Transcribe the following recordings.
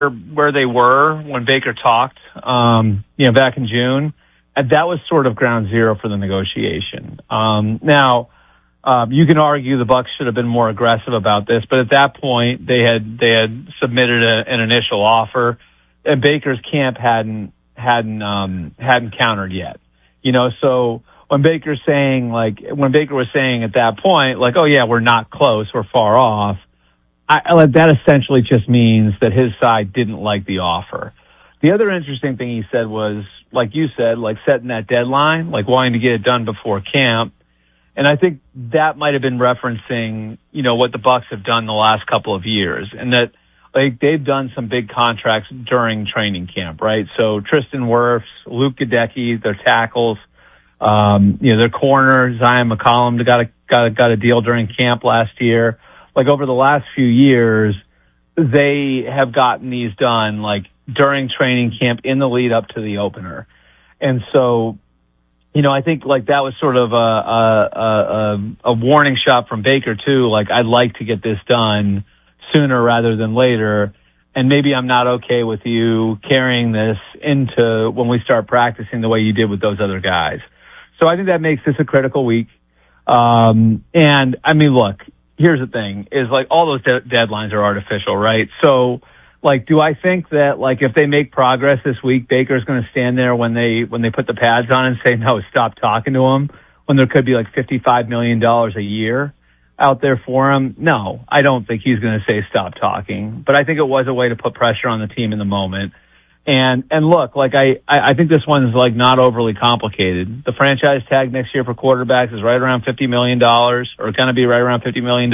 where they were when Baker talked, back in June, that was sort of ground zero for the negotiation. Now, you can argue the Bucs should have been more aggressive about this, but at that point they had submitted an initial offer, and Baker's camp hadn't countered yet. So when Baker was saying at that point, like, oh yeah, we're not close, we're far off, that essentially just means that his side didn't like the offer. The other interesting thing he said was, like you said, like setting that deadline, like wanting to get it done before camp. And I think that might have been referencing, what the Bucs have done the last couple of years, and that like they've done some big contracts during training camp, right? So Tristan Wirfs, Luke Goedeke, their tackles, their corner, Zion McCollum got a deal during camp last year. Like over the last few years, they have gotten these done like during training camp in the lead up to the opener. And so, I think like that was sort of a warning shot from Baker too. Like, I'd like to get this done sooner rather than later. And maybe I'm not okay with you carrying this into when we start practicing the way you did with those other guys. So I think that makes this a critical week. And I mean, look, here's the thing is like all those deadlines are artificial, right? So like, do I think that like if they make progress this week, Baker's going to stand there when they put the pads on and say, no, stop talking to him, when there could be like $55 million a year out there for him? No, I don't think he's going to say stop talking, but I think it was a way to put pressure on the team in the moment. And look, like I think this one is like not overly complicated. The franchise tag next year for quarterbacks is right around $50 million, or going to be right around $50 million.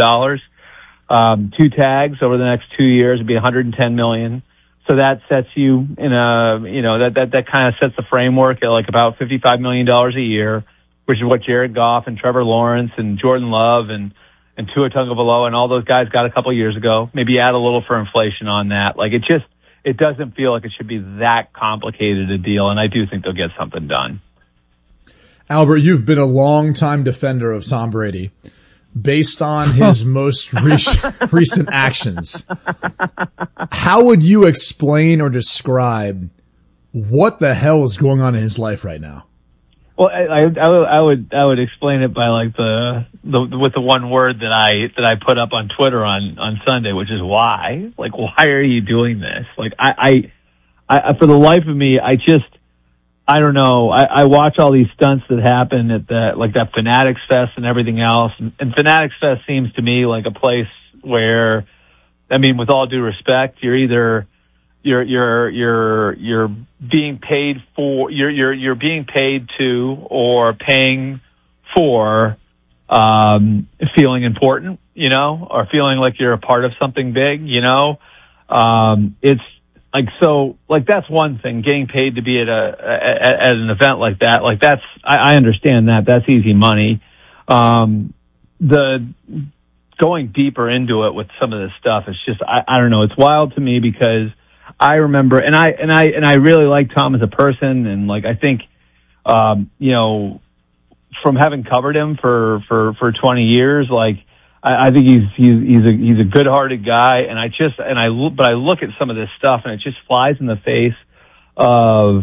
2 tags over the next 2 years would be $110 million. So that sets you in that kind of sets the framework at like about $55 million a year, which is what Jared Goff and Trevor Lawrence and Jordan Love and Tua Tagovailoa and all those guys got a couple of years ago. Maybe add a little for inflation on that. Like it doesn't feel like it should be that complicated a deal, and I do think they'll get something done. Albert, you've been a longtime defender of Tom Brady. Based on his most recent actions, how would you explain or describe what the hell is going on in his life right now? Well, I would explain it by like with the one word that I put up on Twitter on Sunday, which is why. Like, why are you doing this? Like, I for the life of me, I don't know. I watch all these stunts that happen at that Fanatics Fest and everything else. And Fanatics Fest seems to me like a place where, I mean, with all due respect, you're either, you're being paid for, you're being paid to or paying for, feeling important, or feeling like you're a part of something big, it's, like, so, like, that's one thing, getting paid to be at an event like that. Like, that's, I understand that. That's easy money. The going deeper into it with some of this stuff, it's just, I don't know. It's wild to me because I remember, and I really like Tom as a person. And like, I think, from having covered him for 20 years, like, I think he's a good-hearted guy, but I look at some of this stuff and it just flies in the face of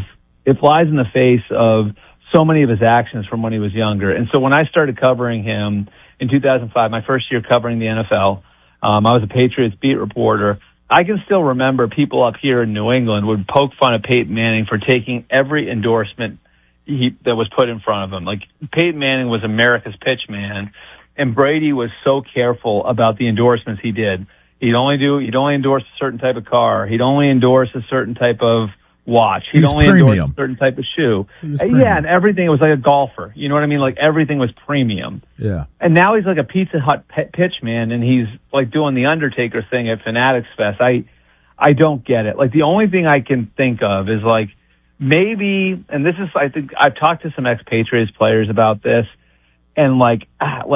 so many of his actions from when he was younger. And so when I started covering him in 2005, my first year covering the NFL, I was a Patriots beat reporter. I can still remember people up here in New England would poke fun at Peyton Manning for taking every endorsement that was put in front of him. Like, Peyton Manning was America's pitch man. And Brady was so careful about the endorsements he did. He'd only endorse a certain type of car. He'd only endorse a certain type of watch. He'd only endorse a certain type of shoe. Yeah, and everything, it was like a golfer. You know what I mean? Like, everything was premium. Yeah. And now he's like a Pizza Hut pitch man, and he's like doing the Undertaker thing at Fanatics Fest. I don't get it. Like, the only thing I can think of is like, maybe, and this is, I think, I've talked to some ex-Patriots players about this, and like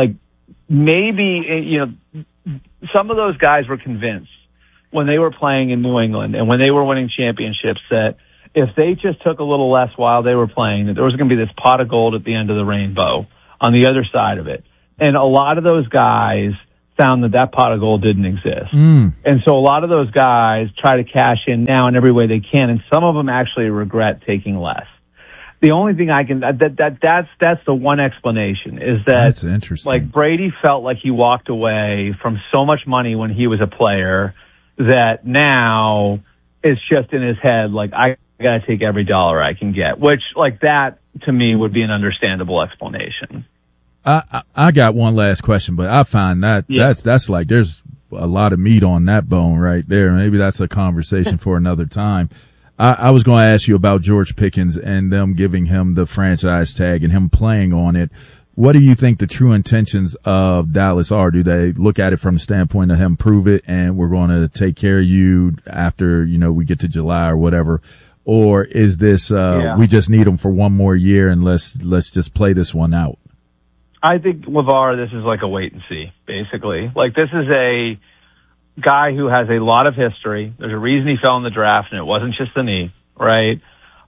maybe, some of those guys were convinced when they were playing in New England and when they were winning championships that if they just took a little less while they were playing, that there was going to be this pot of gold at the end of the rainbow on the other side of it. And a lot of those guys found that pot of gold didn't exist. And so a lot of those guys try to cash in now in every way they can, and some of them actually regret taking less. The only thing I can, that's the one explanation, is that that's interesting. Like Brady felt like he walked away from so much money when he was a player that now it's just in his head, like, I got to take every dollar I can get, which, like, that to me would be an understandable explanation. I got one last question, but I find that's like, there's a lot of meat on that bone right there. Maybe that's a conversation for another time. I was going to ask you about George Pickens and them giving him the franchise tag and him playing on it. What do you think the true intentions of Dallas are? Do they look at it from the standpoint of him prove it and we're going to take care of you after, we get to July or whatever? Or is this, we just need him for one more year and let's just play this one out? I think, LeVar, this is like a wait and see, basically. Like, this is a guy who has a lot of history. There's a reason he fell in the draft, and it wasn't just the knee, right?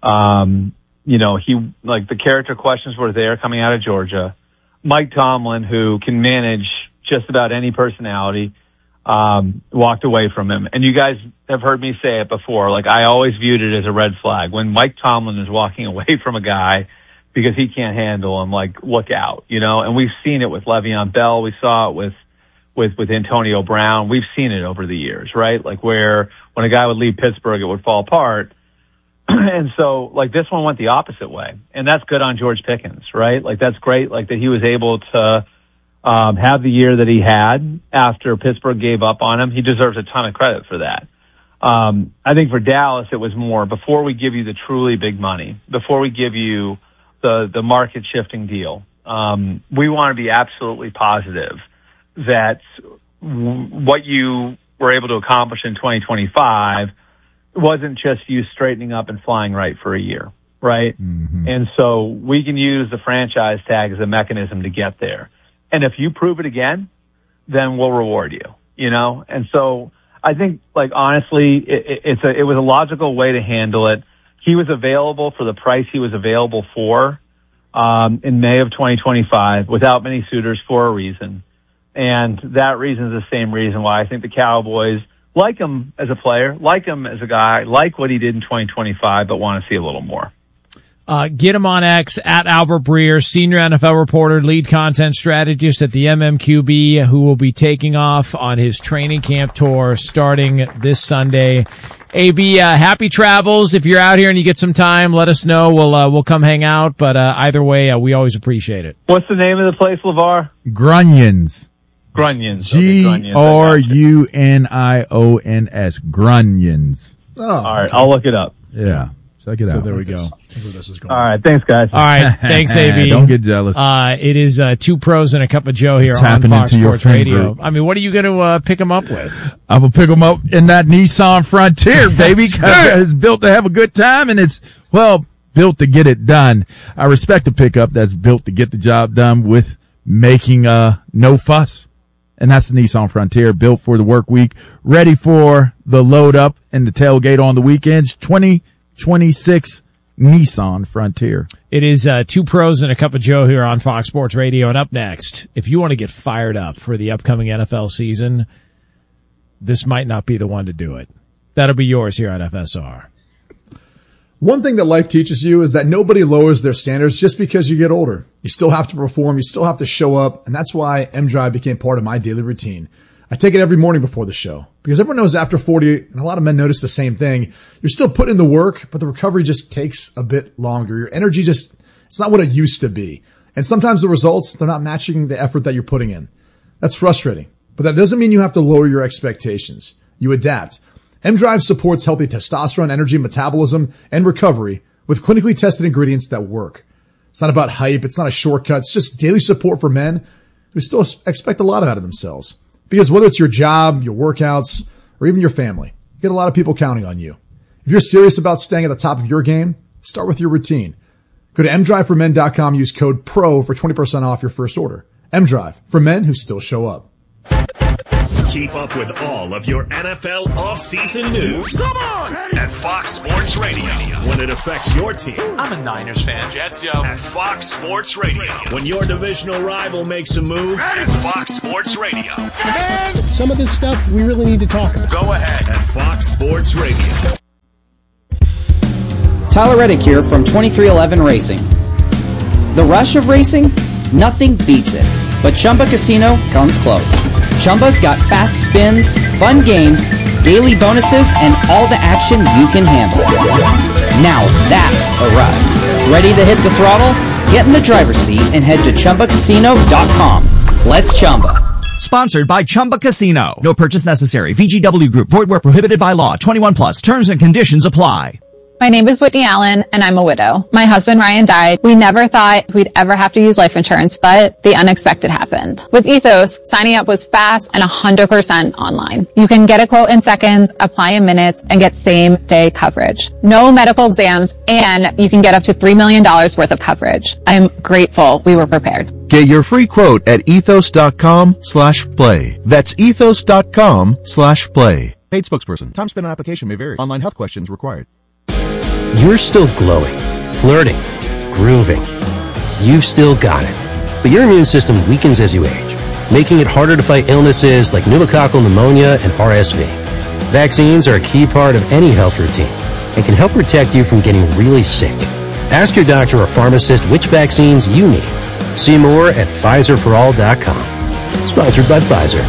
The character questions were there coming out of Georgia. Mike Tomlin, who can manage just about any personality, walked away from him. And you guys have heard me say it before. Like, I always viewed it as a red flag. When Mike Tomlin is walking away from a guy because he can't handle him, like, look out, And we've seen it with Le'Veon Bell. We saw it with Antonio Brown. We've seen it over the years, right? Like, where when a guy would leave Pittsburgh, it would fall apart. And so, like, this one went the opposite way. And that's good on George Pickens, right? Like, that's great, like, that he was able to have the year that he had after Pittsburgh gave up on him. He deserves a ton of credit for that. I think for Dallas, it was more, before we give you the truly big money, before we give you the market shifting deal, we want to be absolutely positive that what you were able to accomplish in 2025 wasn't just you straightening up and flying right for a year, right? Mm-hmm. And so we can use the franchise tag as a mechanism to get there. And if you prove it again, then we'll reward you, And so I think, like, honestly, it was a logical way to handle it. He was available for the price he was available for in May of 2025 without many suitors for a reason. And that reason is the same reason why I think the Cowboys like him as a player, like him as a guy, like what he did in 2025, but want to see a little more. Get him on X at Albert Breer, senior NFL reporter, lead content strategist at the MMQB, who will be taking off on his training camp tour starting this Sunday. AB, happy travels. If you're out here and you get some time, let us know. We'll come hang out. But either way, we always appreciate it. What's the name of the place, LeVar? Grunyons. Grunyons. Grunyons. Grunyons. Oh, all right, I'll look it up. Yeah. Check it out. So there we go. This is going. All right, thanks, guys. All right, thanks, AB. Don't get jealous. It is Two Pros and a Cup of Joe here on Fox Sports Radio. I mean, what are you going to pick him up with? I'm going to pick him up in that Nissan Frontier, baby, because it's built to have a good time, and it's, built to get it done. I respect a pickup that's built to get the job done with making no fuss. And that's the Nissan Frontier, built for the work week, ready for the load up and the tailgate on the weekends. 2026 Nissan Frontier. It is Two Pros and a Cup of Joe here on Fox Sports Radio. And up next, if you want to get fired up for the upcoming NFL season, this might not be the one to do it. That'll be yours here on FSR. One thing that life teaches you is that nobody lowers their standards just because you get older. You still have to perform. You still have to show up. And that's why M-Drive became part of my daily routine. I take it every morning before the show because everyone knows after 40, and a lot of men notice the same thing. You're still putting in the work, but the recovery just takes a bit longer. Your energy it's not what it used to be. And sometimes the results, they're not matching the effort that you're putting in. That's frustrating, but that doesn't mean you have to lower your expectations. You adapt. M-Drive supports healthy testosterone, energy, metabolism, and recovery with clinically tested ingredients that work. It's not about hype. It's not a shortcut. It's just daily support for men who still expect a lot out of themselves. Because whether it's your job, your workouts, or even your family, you get a lot of people counting on you. If you're serious about staying at the top of your game, start with your routine. Go to mdriveformen.com, use code PRO for 20% off your first order. M-Drive, for men who still show up. Keep up with all of your NFL offseason news. Come on! At Fox Sports Radio. when it affects your team. I'm a Niners fan. Jets, yo. At Fox Sports Radio. When your divisional rival makes a move, it's Fox Sports Radio. Man, some of this stuff we really need to talk about. Go ahead. At Fox Sports Radio. Tyler Reddick here from 2311 Racing. The rush of racing? Nothing beats it. But Chumba Casino comes close. Chumba's got fast spins, fun games, daily bonuses, and all the action you can handle. Now that's a ride. Ready to hit the throttle? Get in the driver's seat and head to ChumbaCasino.com. Let's Chumba. Sponsored by Chumba Casino. No purchase necessary. VGW Group. Void where prohibited by law. 21 plus. Terms and conditions apply. My name is Whitney Allen, and I'm a widow. My husband, Ryan, died. We never thought we'd ever have to use life insurance, but the unexpected happened. With Ethos, signing up was fast and 100% online. You can get a quote in seconds, apply in minutes, and get same-day coverage. No medical exams, and you can get up to $3 million worth of coverage. I'm grateful we were prepared. Get your free quote at ethos.com/play. That's ethos.com/play. Paid spokesperson. Time spent on application may vary. Online health questions required. You're still glowing, flirting, grooving. You've still got it. But your immune system weakens as you age, making it harder to fight illnesses like pneumococcal pneumonia and RSV. Vaccines are a key part of any health routine and can help protect you from getting really sick. Ask your doctor or pharmacist which vaccines you need. See more at PfizerForAll.com. Sponsored by Pfizer.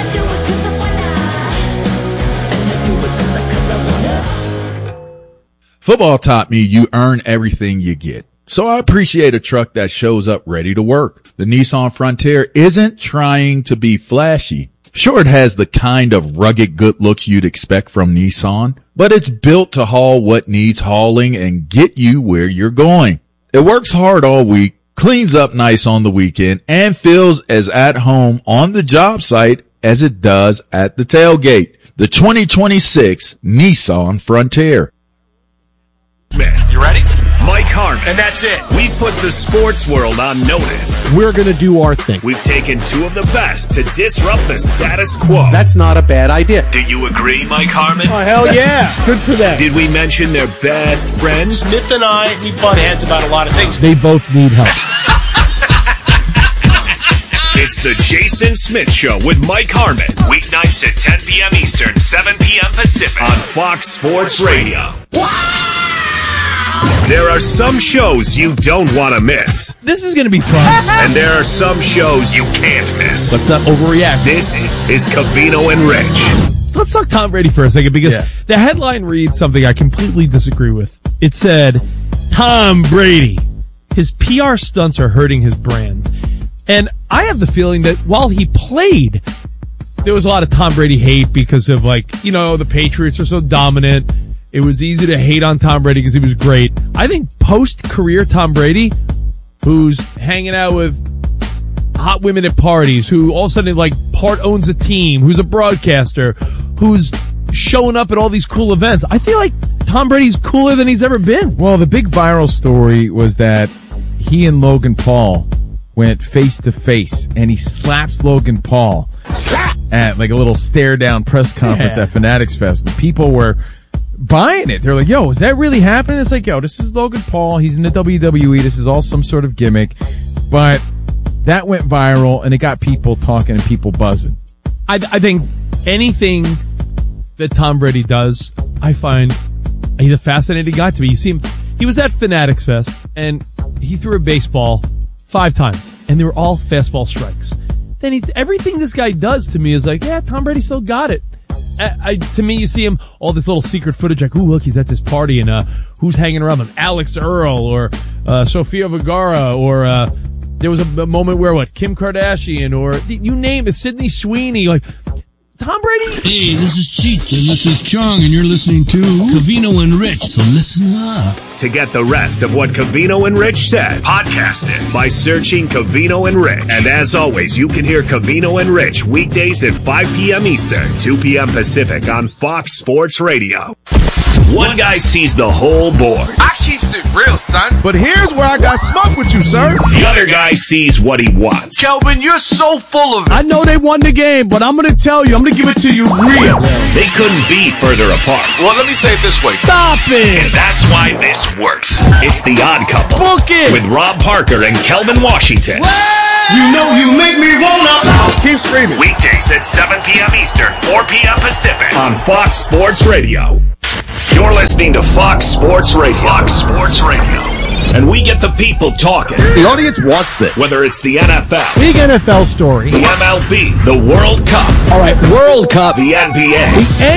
Football taught me you earn everything you get. So I appreciate a truck that shows up ready to work. The Nissan Frontier isn't trying to be flashy. Sure, it has the kind of rugged good looks you'd expect from Nissan, but it's built to haul what needs hauling and get you where you're going. It works hard all week, cleans up nice on the weekend, and feels as at home on the job site as it does at the tailgate. The 2026 Nissan Frontier. Man, You ready? Mike Harmon. And that's it. We've put the sports world on notice. We're going to do our thing. We've taken two of the best to disrupt the status quo. That's not a bad idea. Do you agree, Mike Harmon? Oh, hell yeah. Good for them. Did we mention their best friends? Smith and I, we butt heads about a lot of things. They both need help. It's the Jason Smith Show with Mike Harmon. Weeknights at 10 p.m. Eastern, 7 p.m. Pacific. On Fox Sports Radio. There are some shows you don't want to miss. This is going to be fun. And there are some shows you can't miss. Let's not overreact. This is Covino and Rich. Let's talk Tom Brady for a second, because the headline reads something I completely disagree with. It said, Tom Brady, his PR stunts are hurting his brand. And I have the feeling that while he played, there was a lot of Tom Brady hate because of, like, you know, the Patriots are so dominant. It was easy to hate on Tom Brady because he was great. I think post-career Tom Brady, who's hanging out with hot women at parties, who all of a sudden, like, part owns a team, who's a broadcaster, who's showing up at all these cool events, I feel like Tom Brady's cooler than he's ever been. Well, the big viral story was that he and Logan Paul went face to face, and he slaps Logan Paul at like a little stare down press conference at Fanatics Fest. The people were buying it. They're like, yo, is that really happening? It's like, yo, this is Logan Paul. He's in the WWE. This is all some sort of gimmick. But that went viral, and it got people talking and people buzzing. I think anything that Tom Brady does, I find he's a fascinating guy to me. You see him, he was at Fanatics Fest, and he threw a baseball 5 times, and they were all fastball strikes. Then everything this guy does to me is like, yeah, Tom Brady still got it. To me, you see him, all this little secret footage, like, ooh, look, he's at this party, and who's hanging around him? Alex Earl, or Sofia Vergara, or there was a moment where, Kim Kardashian, or you name it, Sydney Sweeney, like, Tom Brady? Hey, this is Cheech, and this is Chung, and you're listening to Covino and Rich, so listen up. To get the rest of what Covino and Rich said, podcast it by searching Covino and Rich. And as always, you can hear Covino and Rich weekdays at 5 p.m. Eastern, 2 p.m. Pacific on Fox Sports Radio. One guy sees the whole board. I keeps it real, son. But here's where I got smoked with you, sir. The other guy sees what he wants. Kelvin, you're so full of it. I know they won the game, but I'm going to tell you, I'm going to give it to you real. They couldn't be further apart. Well, let me say it this way. Stop it. And that's why this works. It's The Odd Couple. Book it. With Rob Parker and Kelvin Washington. You know you make me wanna. Keep screaming. Weekdays at 7 p.m. Eastern, 4 p.m. Pacific on Fox Sports Radio. You're listening to Fox Sports Radio. Fox Sports Radio. And we get the people talking. The audience wants this. Whether it's the NFL, Big NFL story. the MLB, the World Cup, All right, World Cup. the NBA,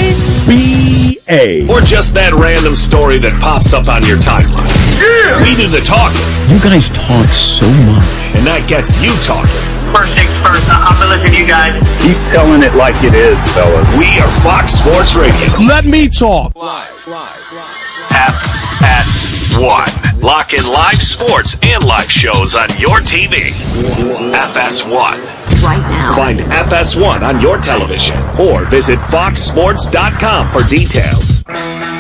NBA. or just that random story that pops up on your timeline. Yeah. We do the talking, You guys talk so much. and that gets you talking. First things first, I'm gonna listen to you guys. Keep telling it like it is, fellas. We are Fox Sports Radio. Let me talk. FS1. Lock in live sports and live shows on your TV. FS1. Right now. Find FS1 on your television or visit foxsports.com for details.